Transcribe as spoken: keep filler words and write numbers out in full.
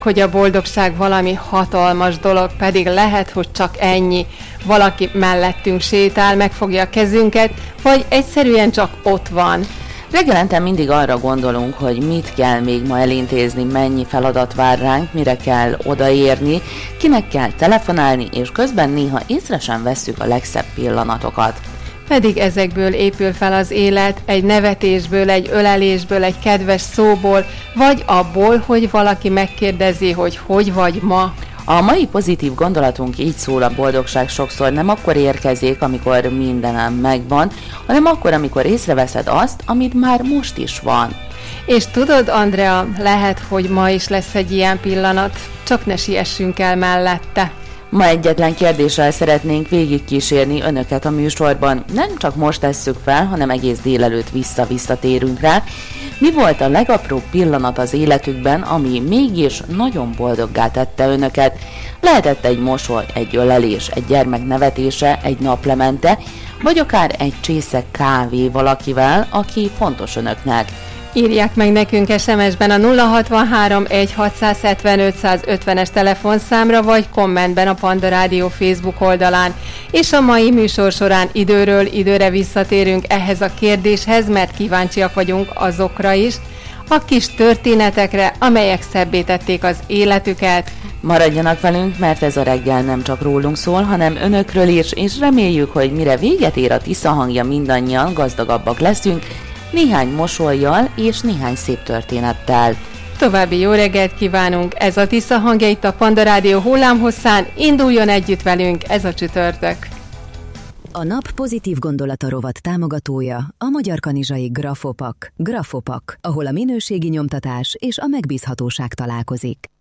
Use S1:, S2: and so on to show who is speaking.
S1: hogy a boldogság valami hatalmas dolog, pedig lehet, hogy csak ennyi. Valaki mellettünk sétál, megfogja a kezünket, vagy egyszerűen csak ott van.
S2: Reggelente mindig arra gondolunk, hogy mit kell még ma elintézni, mennyi feladat vár ránk, mire kell odaérni, kinek kell telefonálni, és közben néha észre sem vesszük a legszebb pillanatokat.
S1: Pedig ezekből épül fel az élet, egy nevetésből, egy ölelésből, egy kedves szóból, vagy abból, hogy valaki megkérdezi, hogy hogy vagy ma.
S2: A mai pozitív gondolatunk így szól: a boldogság sokszor nem akkor érkezik, amikor mindenem megvan, hanem akkor, amikor észreveszed azt, amit már most is van.
S1: És tudod, Andrea, lehet, hogy ma is lesz egy ilyen pillanat, csak ne siessünk el mellette.
S2: Ma egyetlen kérdéssel szeretnénk végigkísérni önöket a műsorban. Nem csak most tesszük fel, hanem egész délelőtt vissza-visszatérünk rá. Mi volt a legapróbb pillanat az életükben, ami mégis nagyon boldoggá tette önöket? Lehetett egy mosoly, egy ölelés, egy gyermek nevetése, egy naplemente, vagy akár egy csésze kávé valakivel, aki fontos önöknek.
S1: Írják meg nekünk es em es-ben a nulla hatvanhárom egy hatszázhetven ötszázötvenes telefonszámra, vagy kommentben a Panda Rádió Facebook oldalán. És a mai műsor során időről időre visszatérünk ehhez a kérdéshez, mert kíváncsiak vagyunk azokra is, a kis történetekre, amelyek szebbé tették az életüket.
S2: Maradjanak velünk, mert ez a reggel nem csak rólunk szól, hanem önökről is, és reméljük, hogy mire véget ér a Tisza hangja, mindannyian gazdagabbak leszünk, néhány mosollyal és néhány szép történettel.
S1: További jó reggelt kívánunk! Ez a Tisza hangja itt a Panda Rádió hullámhosszán. Induljon együtt velünk, ez a csütörtök!
S3: A nap pozitív gondolata rovat támogatója a Magyar Kanizsai Grafopak. Grafopak, ahol a minőségi nyomtatás és a megbízhatóság találkozik.